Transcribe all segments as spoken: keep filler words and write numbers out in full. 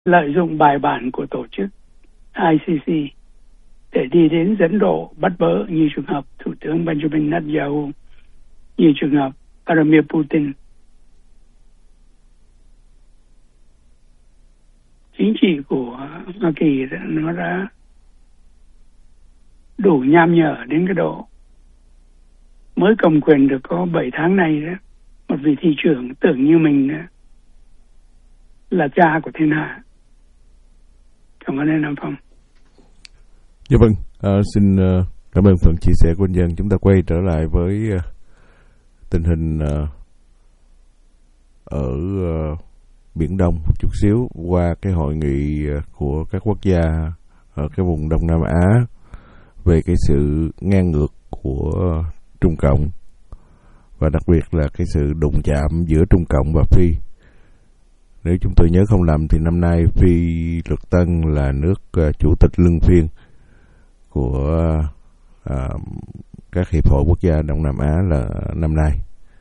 lợi dụng bài bản của tổ chức I C C để đi đến dẫn độ bắt bớ, như trường hợp Thủ tướng Benjamin Netanyahu, như trường hợp Vladimir Putin. Chính trị của Hoa Kỳ nó đã đủ nham nhở đến cái độ mới cầm quyền được có bảy tháng này đó, một vị thị trưởng tưởng như mình là cha của thiên hạ. Cảm ơn anh Nam Phong. Dạ vâng, à, xin uh, cảm ơn phần chia sẻ của anh Dân. Chúng ta quay trở lại với uh, tình hình uh, ở uh, Biển Đông một chút xíu, qua cái hội nghị uh, của các quốc gia ở cái vùng Đông Nam Á về cái sự ngang ngược của uh, Trung Cộng, và đặc biệt là cái sự đụng chạm giữa Trung Cộng và Phi. Nếu chúng tôi nhớ không lầm thì năm nay Phi Luật Tân là nước uh, chủ tịch luân phiên của uh, các hiệp hội quốc gia Đông Nam Á là năm nay.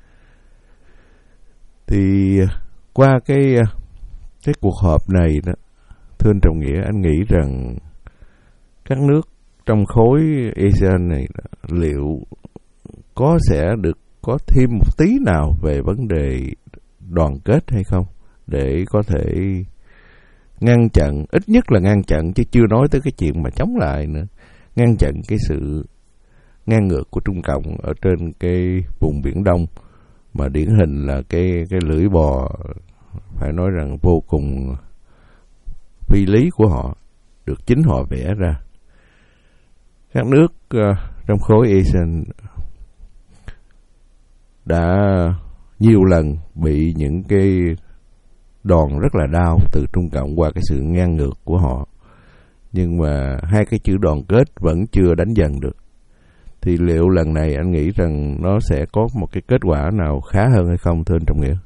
Thì uh, qua cái uh, cái cuộc họp này đó, thưa anh Trọng Nghĩa, anh nghĩ rằng các nước trong khối a sê an này đó, liệu có sẽ được có thêm một tí nào về vấn đề đoàn kết hay không, để có thể ngăn chặn, ít nhất là ngăn chặn, chứ chưa nói tới cái chuyện mà chống lại nữa, ngăn chặn cái sự ngang ngược của Trung Cộng ở trên cái vùng Biển Đông, mà điển hình là cái cái lưỡi bò phải nói rằng vô cùng phi lý của họ, được chính họ vẽ ra. Các nước uh, trong khối a sê an đã nhiều lần bị những cái đòn rất là đau từ Trung Cộng qua cái sự ngang ngược của họ, nhưng mà hai cái chữ đoàn kết vẫn chưa đánh dần được. Thì liệu lần này anh nghĩ rằng nó sẽ có một cái kết quả nào khá hơn hay không, thưa anh Trọng Nghĩa?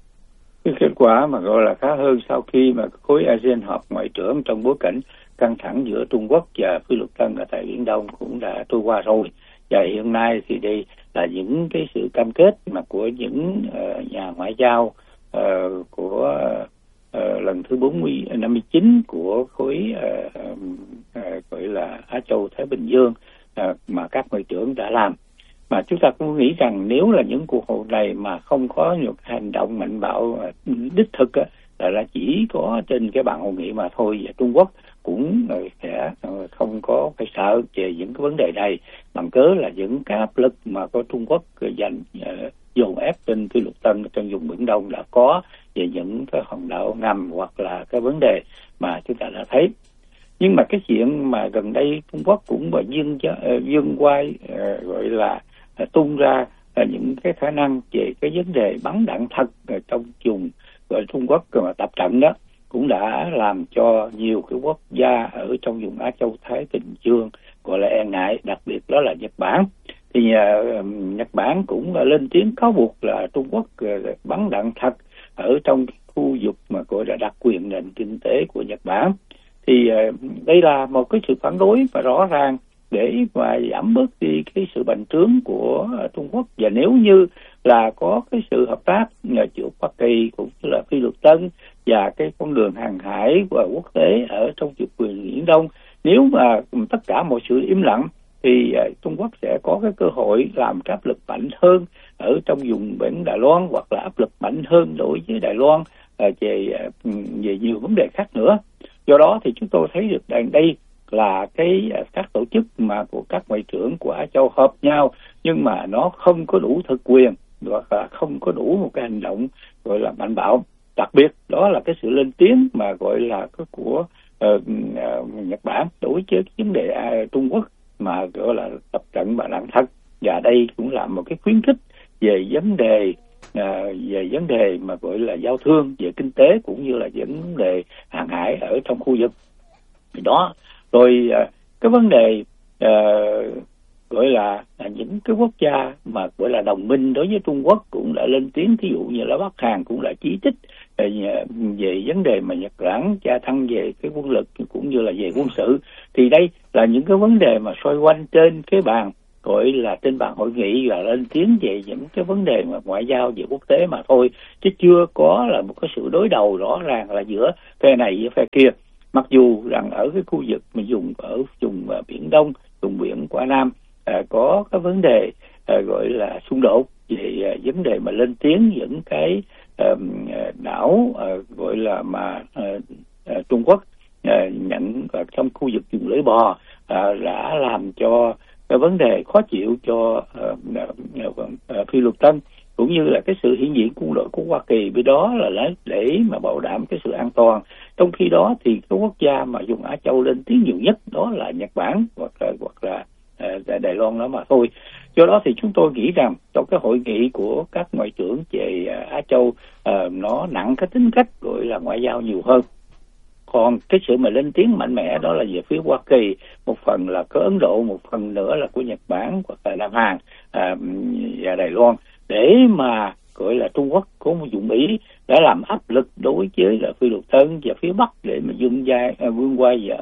Cái kết quả mà gọi là khá hơn sau khi mà khối a sê an họp ngoại trưởng trong bối cảnh căng thẳng giữa Trung Quốc và Phi Luật Tân ở tại Biển Đông cũng đã trôi qua rồi. Và hiện nay thì đây là những cái sự cam kết mà của những uh, nhà ngoại giao uh, của uh, lần thứ bốn mươi, năm mươi chín của khối uh, uh, gọi là Á Châu Thái Bình Dương uh, mà các ngoại trưởng đã làm. Mà chúng ta cũng nghĩ rằng nếu là những cuộc họp này mà không có một hành động mạnh bạo đích thực á, là, là chỉ có trên cái bàn hội nghị mà thôi, và Trung Quốc cũng sẽ không có phải sợ về những cái vấn đề này, bằng cớ là những cái áp lực mà có Trung Quốc dành uh, dồn ép trên Phi Luật Tân trong vùng Biển Đông đã có về những cái hòn đảo ngầm hoặc là cái vấn đề mà chúng ta đã thấy. Nhưng mà cái chuyện mà gần đây Trung Quốc cũng mà dương uh, dương quay uh, gọi là uh, tung ra uh, những cái khả năng về cái vấn đề bắn đạn thật uh, trong vùng gọi Trung Quốc mà tập trận đó, cũng đã làm cho nhiều cái quốc gia ở trong vùng Á Châu Thái Bình Dương gọi là e ngại, đặc biệt đó là Nhật Bản. Thì uh, Nhật Bản cũng uh, lên tiếng cáo buộc là Trung Quốc uh, bắn đạn thật ở trong cái khu vực mà gọi là đặc quyền nền kinh tế của Nhật Bản. Thì uh, đây là một cái sự phản đối và rõ ràng để mà giảm bớt đi cái sự bành trướng của uh, Trung Quốc. Và nếu như là có cái sự hợp tác uh, giữa Hoa Kỳ cũng như là Phi Luật Tân và cái con đường hàng hải và quốc tế ở trong chủ quyền Biển Đông, nếu mà tất cả mọi sự im lặng thì uh, Trung Quốc sẽ có cái cơ hội làm áp lực mạnh hơn ở trong vùng biển Đài Loan, hoặc là áp lực mạnh hơn đối với Đài Loan uh, về uh, về nhiều vấn đề khác nữa. Do đó thì chúng tôi thấy được rằng đây là cái uh, các tổ chức mà của các ngoại trưởng của Á Châu hợp nhau, nhưng mà nó không có đủ thực quyền hoặc là không có đủ một cái hành động gọi là mạnh bạo. Đặc biệt đó là cái sự lên tiếng mà gọi là cái của uh, uh, Nhật Bản đối với cái vấn đề uh, Trung Quốc mà gọi là tập trận bắn đạn thật. Và đây cũng là một cái khuyến khích về vấn đề uh, về vấn đề mà gọi là giao thương, về kinh tế cũng như là vấn đề hàng hải ở trong khu vực đó. Rồi uh, cái vấn đề uh, gọi là, là những cái quốc gia mà gọi là đồng minh đối với Trung Quốc cũng đã lên tiếng, ví dụ như là Bắc Hàn cũng đã chỉ trích về, về vấn đề mà Nhật Bản gia tăng về cái quân lực cũng như là về quân sự. Thì đây là những cái vấn đề mà xoay quanh trên cái bàn gọi là trên bàn hội nghị và lên tiếng về những cái vấn đề mà ngoại giao về quốc tế mà thôi, chứ chưa có là một cái sự đối đầu rõ ràng là giữa phe này với phe kia. Mặc dù rằng ở cái khu vực mà dùng ở vùng uh, Biển Đông, vùng biển Quảng Nam uh, có cái vấn đề uh, gọi là xung đột về uh, vấn đề mà lên tiếng những cái uh, đảo uh, gọi là mà uh, uh, Trung Quốc uh, nhận uh, trong khu vực vùng lưỡi bò uh, đã làm cho cái vấn đề khó chịu cho uh, uh, uh, Phi Luật Tân, cũng như là cái sự hiện diện quân đội của Hoa Kỳ với đó là để mà bảo đảm cái sự an toàn. Trong khi đó thì cái quốc gia mà dùng Á Châu lên tiếng nhiều nhất đó là Nhật Bản hoặc là hoặc là uh, Đài Loan đó mà thôi. Do đó thì chúng tôi nghĩ rằng trong cái hội nghị của các ngoại trưởng về uh, Á Châu uh, nó nặng cái tính cách gọi là ngoại giao nhiều hơn. Còn cái sự mà lên tiếng mạnh mẽ đó là về phía Hoa Kỳ, một phần là có Ấn Độ, một phần nữa là của Nhật Bản hoặc là Nam Hàn à, và Đài Loan, để mà gọi là Trung Quốc có một dụng ý đã làm áp lực đối với là Phi Luật Tân và phía Bắc để mà dương gia à, vươn qua về,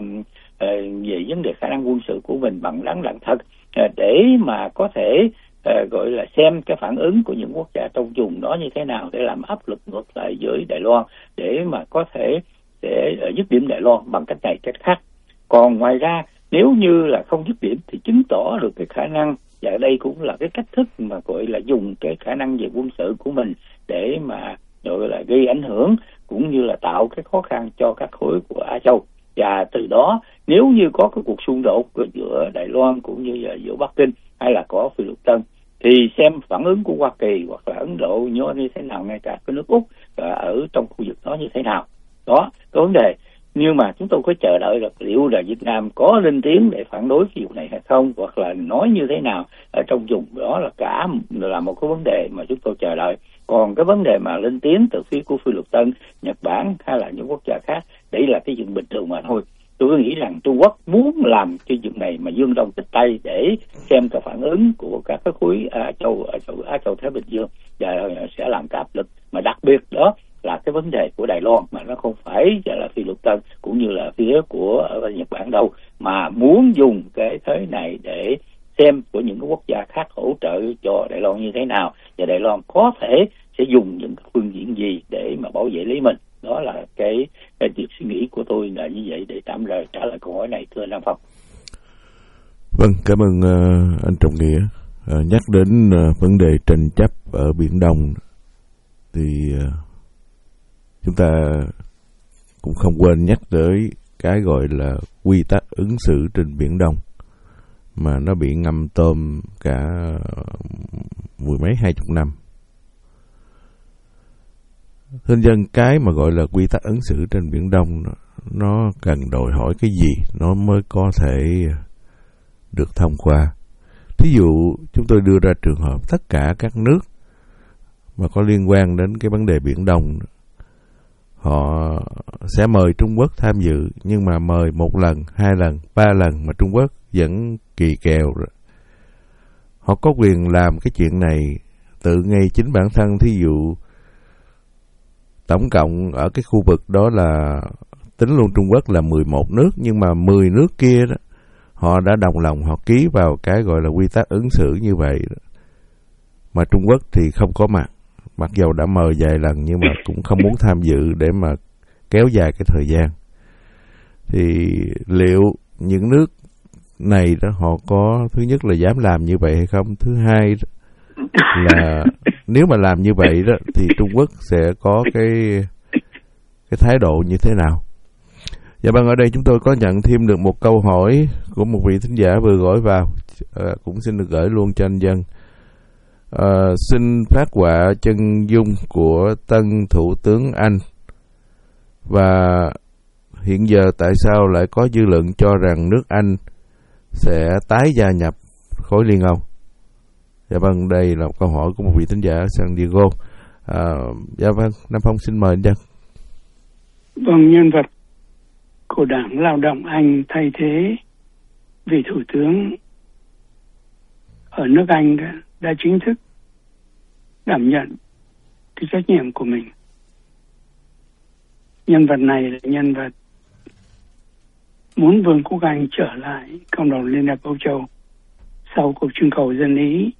à, về vấn đề khả năng quân sự của mình bằng đáng đặng thật, à, để mà có thể à, gọi là xem cái phản ứng của những quốc gia trong vùng đó như thế nào để làm áp lực ngược lại với Đài Loan để mà có thể để dứt điểm Đài Loan bằng cách này cách khác. Còn ngoài ra nếu như là không dứt điểm thì chứng tỏ được cái khả năng, và đây cũng là cái cách thức mà gọi là dùng cái khả năng về quân sự của mình để mà gọi là gây ảnh hưởng cũng như là tạo cái khó khăn cho các khối của Á Châu. Và từ đó nếu như có cái cuộc xung đột giữa Đài Loan cũng như là giữa Bắc Kinh hay là có Phi Luật Tân thì xem phản ứng của Hoa Kỳ hoặc là Ấn Độ như thế nào, ngay cả cái nước Úc ở trong khu vực đó như thế nào. Đó, cái vấn đề. Nhưng mà chúng tôi có chờ đợi là liệu là Việt Nam có lên tiếng để phản đối cái vụ này hay không, hoặc là nói như thế nào ở trong vùng đó, là cả là một cái vấn đề mà chúng tôi chờ đợi. Còn cái vấn đề mà lên tiếng từ phía của Phi Luật Tân, Nhật Bản hay là những quốc gia khác, đấy là cái chuyện bình thường mà thôi. Tôi nghĩ rằng Trung Quốc muốn làm cái chuyện này mà dương đông kích tây để xem cái phản ứng của các cái khối Á Châu, Á Châu, Á Châu Thái Bình Dương và sẽ làm cái áp lực. Mà đặc biệt đó là cái vấn đề của Đài Loan, mà nó không phải là Phi Luật Tân cũng như là phía của ở Nhật Bản đâu, mà muốn dùng cái thế này để xem của những cái quốc gia khác hỗ trợ cho Đài Loan như thế nào, và Đài Loan có thể sẽ dùng những phương diện gì để mà bảo vệ lấy mình. Đó là cái, cái việc suy nghĩ của tôi là như vậy, để tạm thời trả lời câu hỏi này, thưa Nam Phong. Vâng, cảm ơn uh, anh Trọng Nghĩa. Uh, nhắc đến uh, vấn đề tranh chấp ở Biển Đông thì uh, chúng ta cũng không quên nhắc tới cái gọi là quy tắc ứng xử trên Biển Đông, mà nó bị ngâm tôm cả mười mấy hai chục năm. Thưa dân, cái mà gọi là quy tắc ứng xử trên Biển Đông nó, nó cần đòi hỏi cái gì nó mới có thể được thông qua. Thí dụ chúng tôi đưa ra trường hợp tất cả các nước mà có liên quan đến cái vấn đề Biển Đông, họ sẽ mời Trung Quốc tham dự, nhưng mà mời một lần, hai lần, ba lần mà Trung Quốc vẫn kỳ kèo rồi. Họ có quyền làm cái chuyện này tự ngay chính bản thân. Thí dụ tổng cộng ở cái khu vực đó là tính luôn Trung Quốc là mười một nước, nhưng mà mười nước kia đó họ đã đồng lòng, họ ký vào cái gọi là quy tắc ứng xử như vậy đó. Mà Trung Quốc thì không có mặt, mặc dầu đã mời vài lần nhưng mà cũng không muốn tham dự để mà kéo dài cái thời gian. Thì liệu những nước này đó họ có, thứ nhất là dám làm như vậy hay không, thứ hai là nếu mà làm như vậy đó thì Trung Quốc sẽ có cái cái thái độ như thế nào? Dạ vâng, ở đây chúng tôi có nhận thêm được một câu hỏi của một vị thính giả vừa gửi vào, à, cũng xin được gửi luôn cho anh Dân. À, xin phát họa chân dung của tân thủ tướng Anh, và hiện giờ tại sao lại có dư luận cho rằng nước Anh sẽ tái gia nhập khối Liên Âu? Dạ vâng, đây là một câu hỏi của một vị thính giả San Diego. À, dạ vâng, Nam Phong xin mời anh Dân. Vâng, nhân vật của Đảng Lao động Anh thay thế vị thủ tướng ở nước Anh đã, đã chính thức đảm nhận cái trách nhiệm của mình. Nhân vật này là nhân vật muốn Vương quốc Anh trở lại cộng đồng Liên hiệp Âu Châu sau cuộc trưng cầu dân Ý,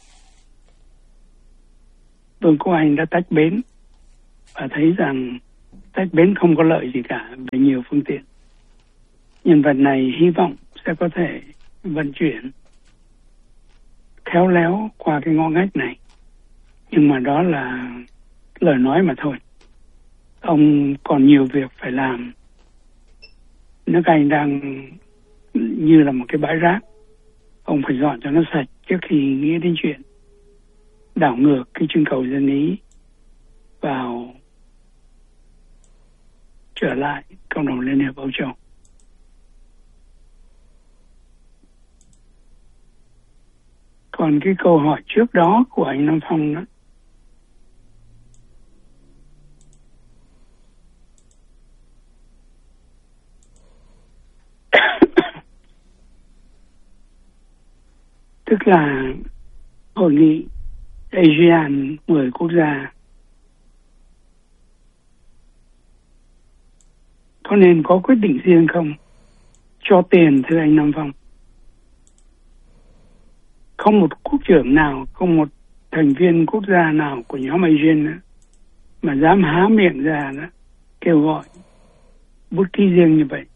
Vương quốc Anh đã tách bến và thấy rằng tách bến không có lợi gì cả về nhiều phương tiện. Nhân vật này hy vọng sẽ có thể vận chuyển khéo léo qua cái ngõ ngách này. Nhưng mà đó là lời nói mà thôi. Ông còn nhiều việc phải làm. Nước Anh đang như là một cái bãi rác. Ông phải dọn cho nó sạch trước khi nghĩ đến chuyện đảo ngược cái trưng cầu dân Ý vào trở lại cộng đồng Liên hiệp Âu Châu. Còn cái câu hỏi trước đó của anh Nam Phong đó, tức là hội nghị a sê an mười quốc gia có nên có quyết định riêng không? Cho tiền, thưa anh Nam Phong. Không một quốc trưởng nào, không một thành viên quốc gia nào của nhóm a sê an mà dám há miệng ra đó, kêu gọi bút ký riêng như vậy.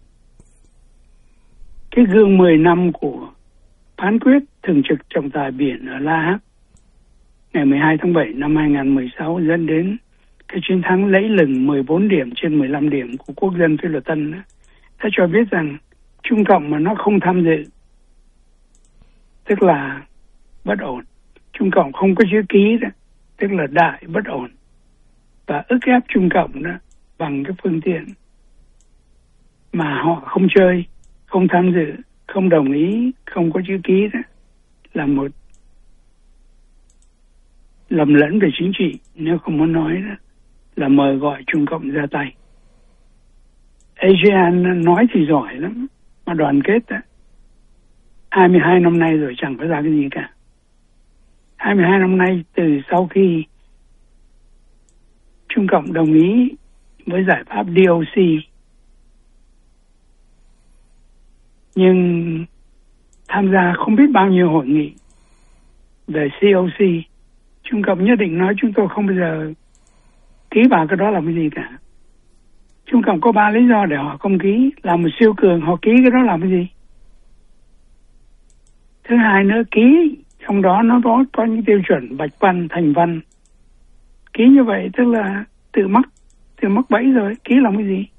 Cái gương mười năm của phán quyết thường trực trọng tài biển ở La Hác ngày mười hai tháng bảy năm hai nghìn không trăm mười sáu dẫn đến cái chiến thắng lẫy lừng mười bốn điểm trên mười lăm điểm của quốc dân Phi Luật Tân đó, đã cho biết rằng Trung Cộng mà nó không tham dự tức là bất ổn. Trung Cộng không có chữ ký đó, tức là đại bất ổn. Và ức ép Trung Cộng đó bằng cái phương tiện mà họ không chơi, không tham dự, không đồng ý, không có chữ ký đó là một lầm lẫn về chính trị, nếu không muốn nói đó là mời gọi Trung Cộng ra tay. a sê an nói thì giỏi lắm, mà đoàn kết đó, hai mươi hai năm nay rồi chẳng có ra cái gì cả. hai mươi hai năm nay từ sau khi Trung Cộng đồng ý với giải pháp đê ô xê, nhưng tham gia không biết bao nhiêu hội nghị về xê ô xê, Trung Cộng nhất định nói chúng tôi không bao giờ ký vào cái đó làm cái gì cả. Trung Cộng có ba lý do để họ không ký. Là một siêu cường, họ ký cái đó làm cái gì? Thứ hai nữa, ký trong đó nó có, có những tiêu chuẩn bạch văn, thành văn. Ký như vậy tức là tự mắc, tự mắc bẫy rồi, ký làm cái gì?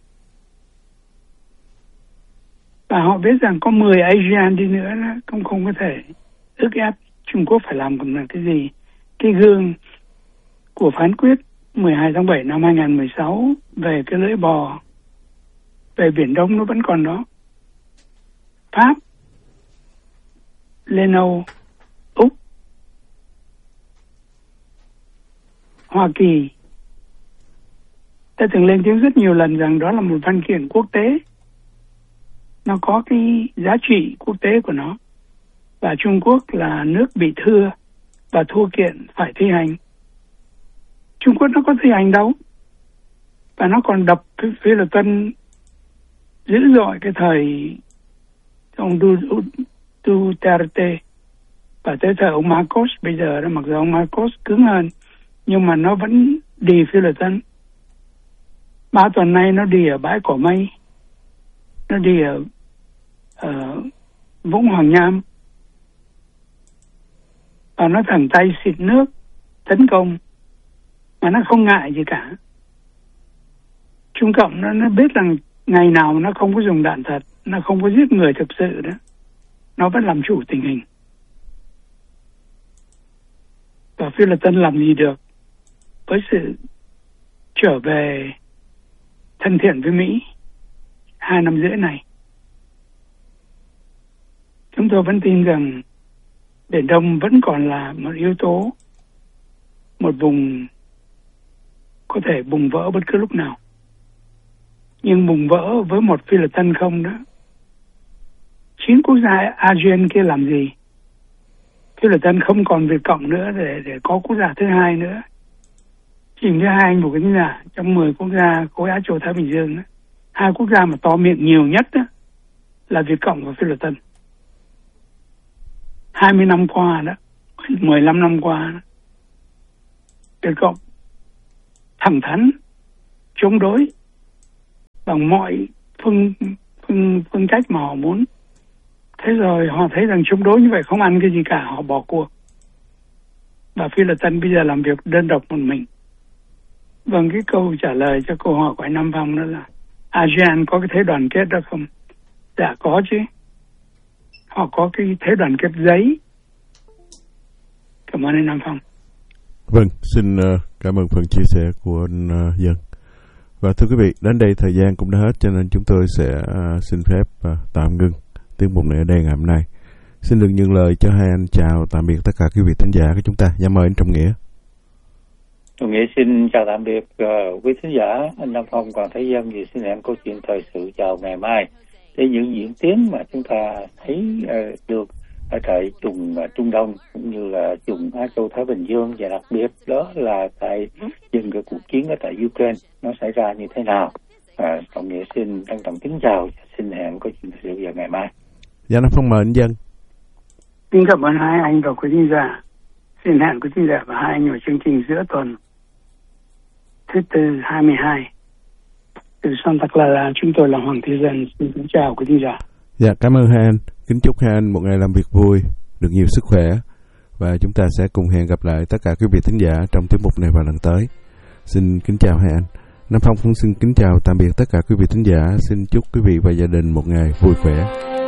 Và họ biết rằng có mười a sê an đi nữa đó, cũng không có thể ức ép Trung Quốc phải làm cùng là cái gì. Cái gương của phán quyết mười hai tháng bảy năm hai nghìn không trăm mười sáu về cái lưỡi bò về Biển Đông nó vẫn còn đó. Pháp, Liên Âu, Úc, Hoa Kỳ ta từng lên tiếng rất nhiều lần rằng đó là một văn kiện quốc tế, nó có cái giá trị quốc tế của nó, và Trung Quốc là nước bị thưa và thua kiện phải thi hành. Trung Quốc nó có thi hành đâu, và nó còn đập Phi Luật Tân dữ dội cái thời ông Duterte, và tới thời ông Marcos bây giờ đó, mặc dù ông Marcos cứng hơn nhưng mà nó vẫn đi Phi Luật Tân. Ba tuần nay nó đi ở bãi cỏ mây, nó đi ở, ở Vũng Hoàng Nham, và nó thẳng tay xịt nước tấn công mà nó không ngại gì cả. Trung Cộng nó, nó biết rằng ngày nào nó không có dùng đạn thật, nó không có giết người thực sự đó, nó vẫn làm chủ tình hình. Và Phi Luật Tân làm gì được với sự trở về thân thiện với Mỹ hai năm rưỡi này. Chúng tôi vẫn tin rằng Biển Đông vẫn còn là một yếu tố, một vùng có thể bùng vỡ bất cứ lúc nào. Nhưng bùng vỡ với một Phi Luật Tân không đó. Chín quốc gia a sê an kia làm gì? Phi Luật Tân không còn Việt Cộng nữa để, để có quốc gia thứ hai nữa. Chỉ thứ hai anh một cái nhà trong mười quốc gia khối Á Châu Thái Bình Dương đó. Hai quốc gia mà to miệng nhiều nhất đó là Việt Cộng và Phi Luật Tân. hai mươi năm qua đó, mười lăm năm qua đó, Việt Cộng thẳng thắn chống đối bằng mọi phương phương phương cách mà họ muốn. Thế rồi họ thấy rằng chống đối như vậy không ăn cái gì cả, họ bỏ cuộc. Và Phi Luật Tân bây giờ làm việc đơn độc một mình. Vâng, cái câu trả lời cho câu hỏi của anh Nam Phong đó là a sê an có cái thế đoàn kết đó không? Dạ có chứ. Họ có cái thế đoàn kết giấy. Cảm ơn anh Nam Phong. Vâng, xin uh, cảm ơn phần chia sẻ của anh uh, Dân. Và thưa quý vị, đến đây thời gian cũng đã hết, cho nên chúng tôi sẽ uh, xin phép uh, tạm ngưng tiết mục này ở đây ngày hôm nay. Xin được nhận lời cho hai anh chào tạm biệt tất cả quý vị thính giả của chúng ta. Dạ mời anh Trọng Nghĩa. Trọng Nghĩa xin chào tạm biệt uh, quý thính giả. Anh Nam Phong còn thấy Dân thì xin hẹn câu chuyện thời sự chào ngày mai. Để những diễn tiến mà chúng ta thấy uh, được ở tại vùng uh, Trung Đông cũng như là vùng Á Châu Thái Bình Dương, và đặc biệt đó là tại những cái cuộc chiến ở tại Ukraine nó xảy ra như thế nào. À, Trọng Nghĩa xin trân trọng kính chào, xin hẹn câu chuyện thời sự vào ngày mai. Dạ Nam Phong mời anh Dân. Xin cảm ơn hai anh và quý thính giả. Xin hẹn quý thính giả và hai anh ở chương trình giữa tuần thứ tư hai mươi hai. Từ Santa Clara, chúng tôi là Hoàng Thế Dân. Xin kính chào quý thính giả. Dạ, cảm ơn hai anh. Kính chúc hai anh một ngày làm việc vui, được nhiều sức khỏe. Và chúng ta sẽ cùng hẹn gặp lại tất cả quý vị thính giả trong tiết mục này vào lần tới. Xin kính chào hai anh. Nam Phong cũng xin kính chào tạm biệt tất cả quý vị thính giả. Xin chúc quý vị và gia đình một ngày vui khỏe.